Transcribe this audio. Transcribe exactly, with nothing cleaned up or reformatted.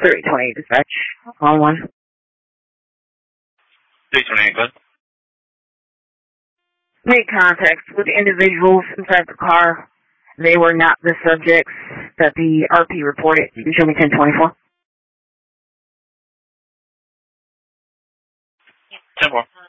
three twenty dispatch. On one. three twenty-eight, good. Made contact with individuals inside the car. They were not the subjects that the R P reported. You can show me ten twenty-four. ten four.